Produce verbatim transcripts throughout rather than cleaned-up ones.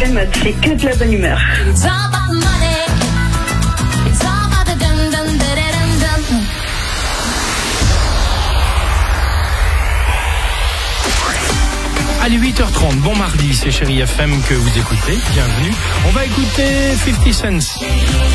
M, c'est que de la bonne humeur. Allez, huit heures trente, bon mardi, c'est Chérie F M que vous écoutez, bienvenue. On va écouter cinquante Cent.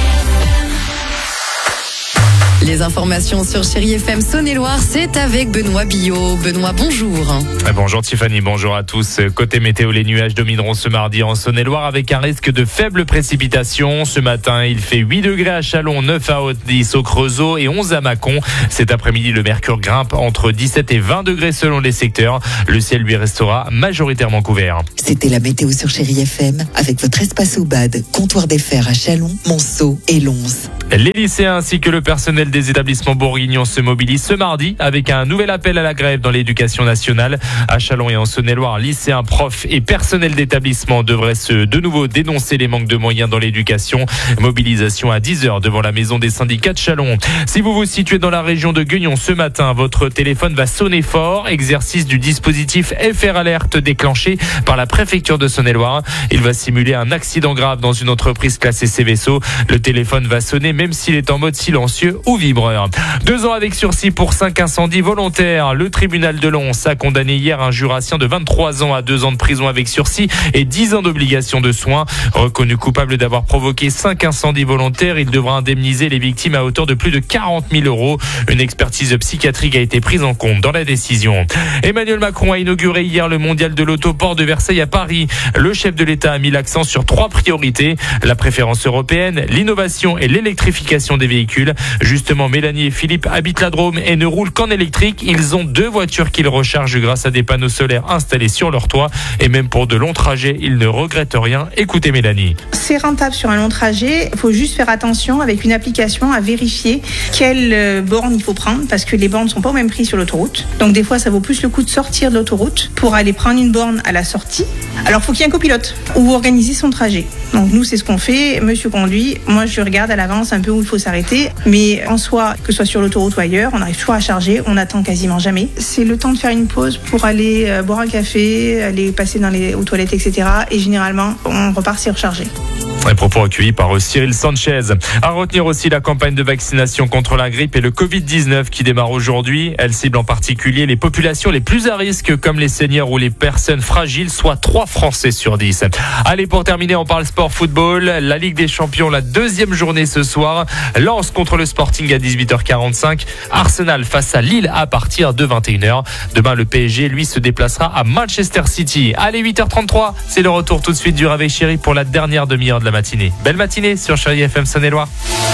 Les informations sur Chérie F M Saône-et-Loire, c'est avec Benoît Billot. Benoît, bonjour. Bonjour Tiffany, bonjour à tous. Côté météo, les nuages domineront ce mardi en Saône-et-Loire avec un risque de faibles précipitations. Ce matin, il fait huit degrés à Châlons, neuf à Haute-Dix au Creusot et onze à Mâcon. Cet après-midi, le mercure grimpe entre dix-sept et vingt degrés selon les secteurs. Le ciel lui restera majoritairement couvert. C'était la météo sur Chérie F M avec votre espace au bad, comptoir des fers à Châlons, Monceau et Lons. Les lycéens ainsi que le personnel des établissements bourguignons se mobilisent ce mardi avec un nouvel appel à la grève dans l'éducation nationale. À Châlons et en Saône-et-Loire, lycéens, profs et personnel d'établissement devraient se de nouveau dénoncer les manques de moyens dans l'éducation. Mobilisation à dix heures devant la maison des syndicats de Châlons. Si vous vous situez dans la région de Gueugnon ce matin, votre téléphone va sonner fort. Exercice du dispositif F R Alert déclenché par la préfecture de Saône-et-Loire. Il va simuler un accident grave dans une entreprise classée C V S O. Le téléphone va sonner même s'il est en mode silencieux ou vibreur. Deux ans avec sursis pour cinq incendies volontaires. Le tribunal de Lons a condamné hier un jurassien de vingt-trois ans à deux ans de prison avec sursis et dix ans d'obligation de soins. Reconnu coupable d'avoir provoqué cinq incendies volontaires, il devra indemniser les victimes à hauteur de plus de quarante mille euros. Une expertise psychiatrique a été prise en compte dans la décision. Emmanuel Macron a inauguré hier le mondial de l'auto port de Versailles à Paris. Le chef de l'État a mis l'accent sur trois priorités. La préférence européenne, l'innovation et l'électrification des véhicules. Justement, Mélanie et Philippe habitent la Drôme et ne roulent qu'en électrique. Ils ont deux voitures qu'ils rechargent grâce à des panneaux solaires installés sur leur toit. Et même pour de longs trajets, ils ne regrettent rien. Écoutez Mélanie. C'est rentable sur un long trajet. Il faut juste faire attention avec une application à vérifier quelle borne il faut prendre parce que les bornes ne sont pas au même prix sur l'autoroute. Donc des fois, ça vaut plus le coup de sortir de l'autoroute pour aller prendre une borne à la sortie. Alors, il faut qu'il y ait un copilote ou organiser son trajet. Donc nous, c'est ce qu'on fait. Monsieur conduit. Moi, je regarde à l'avance un peu où il faut s'arrêter. Mais en soi, que ce soit sur l'autoroute ou ailleurs, on arrive toujours à charger. On n'attend quasiment jamais. C'est le temps de faire une pause pour aller euh, boire un café, aller passer dans les, aux toilettes, et cetera. Et généralement, on repart s'y recharger. Un propos accueillis par Cyril Sanchez. À retenir aussi la campagne de vaccination contre la grippe et le covid dix-neuf qui démarre aujourd'hui. Elle cible en particulier les populations les plus à risque comme les seniors ou les personnes fragiles, soit trois Français sur dix. Allez, pour terminer, on parle sport football. La Ligue des Champions, la deuxième journée ce soir. Lens contre le Sporting à dix-huit heures quarante-cinq. Arsenal face à Lille à partir de vingt et une heures. Demain, le P S G, lui, se déplacera à Manchester City. Allez, huit heures trente-trois. C'est le retour tout de suite du Réveil Chéri pour la dernière demi-heure de la matinée. Belle matinée sur Chérie F M Saône-et-Loire.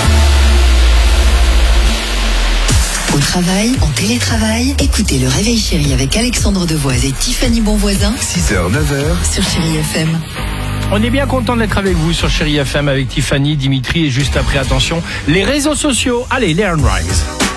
Au travail, en télétravail, écoutez le Réveil Chéri avec Alexandre Devoise et Tiffany Bonvoisin. six heures, neuf heures. Sur Chérie F M. On est bien content d'être avec vous sur Chérie F M avec Tiffany, Dimitri et juste après, attention, les réseaux sociaux. Allez, Learn Rise.